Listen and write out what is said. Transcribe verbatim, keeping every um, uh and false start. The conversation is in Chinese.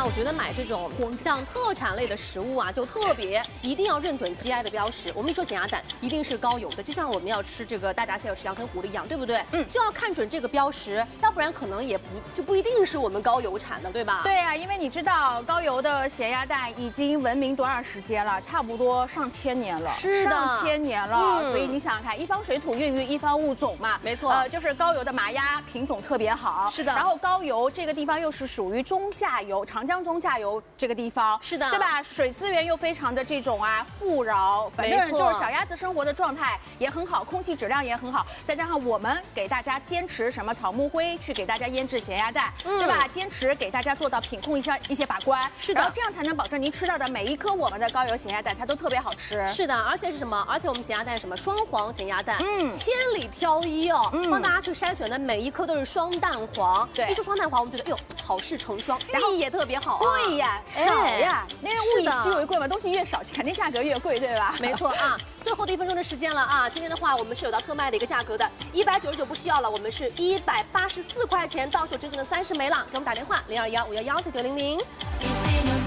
我觉得买这种像特产类的食物啊，就特别一定要认准 G I 的标识。我们一说咸鸭蛋，一定是高油的，就像我们要吃这个大闸蟹要吃羊吞虎的一样，对不对？嗯，就要看准这个标识，要不然可能也不就不一定是我们高油产的，对吧？ 对啊，因为你知道高油的咸鸭蛋已经闻名多长时间了？差不多上千年了， 是的， 上千年了。嗯、所以你想想看，一方水土孕育一方物种嘛， 没错。 呃，就是高油的麻鸭品种特别好， 是的。 然后高油这个地方又是属于中下游，长江中下游这个地方， 是的， 对吧？水资源又非常的这种啊富饶，反正就是小鸭子生活的状态也很好，空气质量也很好，再加上我们给大家坚持什么草木灰去给大家腌制咸鸭蛋，嗯、对吧？坚持给大家做到品控一些一些把关， 是的， 然后这样才能保证您吃到的每一颗我们的高油咸鸭蛋它都特别好吃。 是的，而且是什么？而且我们咸鸭蛋什么双黄咸鸭蛋，嗯，千里挑一哦，嗯、帮大家去筛选的每一颗都是双蛋黄。对，一说双蛋黄，我们觉得哎呦好事成双，然后也特别好、啊。 对呀，少呀，因为物以稀为贵嘛，东西越少肯定价格越贵，对吧？ 没错啊。最后的一分钟的时间了啊，今天的话我们是有到特卖的一个价格的，一百九十九不需要了，我们是一百八十四块钱到手整整的三十枚了，给我们打电话零二幺五幺幺九九零零。